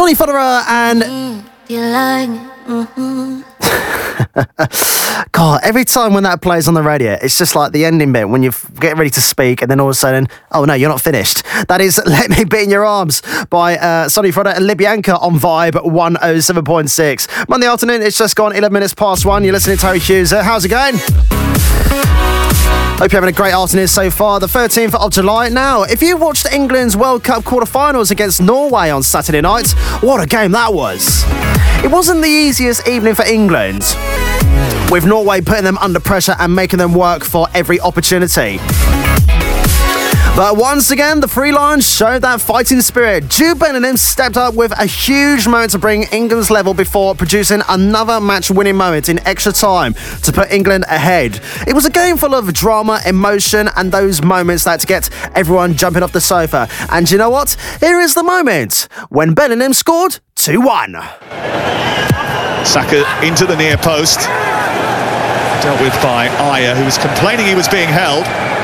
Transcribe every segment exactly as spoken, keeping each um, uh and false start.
Sonny Fodderer and... God, every time when that plays on the radio, it's just like the ending bit when you get ready to speak and then all of a sudden, oh no, you're not finished. That is Let Me Be in Your Arms by uh, Sonny Fodderer and Libyanka on Vibe one oh seven point six. Monday afternoon, it's just gone eleven minutes past one. You're listening to Harry Hughes. How's it going? Hope you're having a great afternoon so far, the thirteenth of July. Now, if you watched England's World Cup quarter-finals against Norway on Saturday night, what a game that was. It wasn't the easiest evening for England, with Norway putting them under pressure and making them work for every opportunity. But once again, the Three Lions showed that fighting spirit. Jude Bellingham stepped up with a huge moment to bring England's level before producing another match-winning moment in extra time to put England ahead. It was a game full of drama, emotion, and those moments that get everyone jumping off the sofa. And you know what? Here is the moment when Bellingham scored two one. Saka into the near post. Dealt with by Ayer, who was complaining he was being held.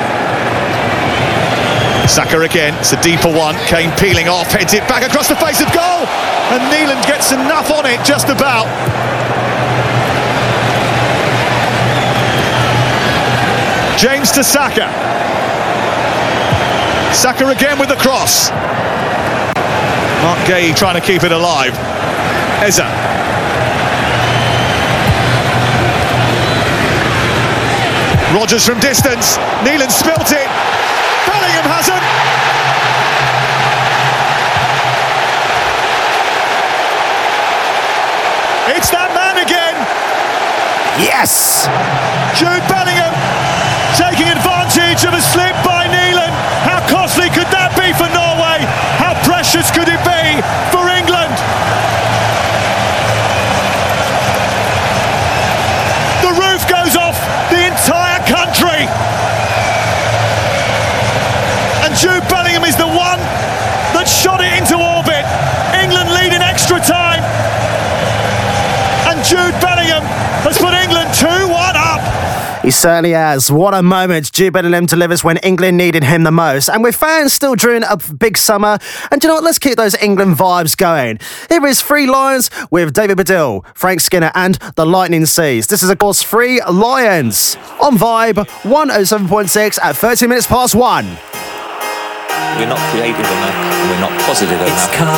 Saka again, it's a deeper one. Kane peeling off, heads it back across the face of goal. And Neeland gets enough on it, just about. James to Saka. Saka again with the cross. Mark Gay trying to keep it alive. Eza. Rodgers from distance. Neeland spilt it. Bellingham hasn't. It's that man again. Yes! Jude Bellingham taking advantage of a slip by Neeland. How costly could that be for Norway? How precious could it be for England? The roof goes off the entire country. And Jude Bellingham is the one that shot it into orbit. England lead in extra time. And Jude Bellingham has put England two one up. He certainly has. What a moment Jude Bellingham delivers when England needed him the most. And with fans still during a big summer, and you know what, let's keep those England vibes going. Here is Three Lions with David Baddiel, Frank Skinner and the Lightning Seas. This is of course Three Lions on Vibe one oh seven point six at thirty minutes past one. We're not creative enough, we're not positive enough.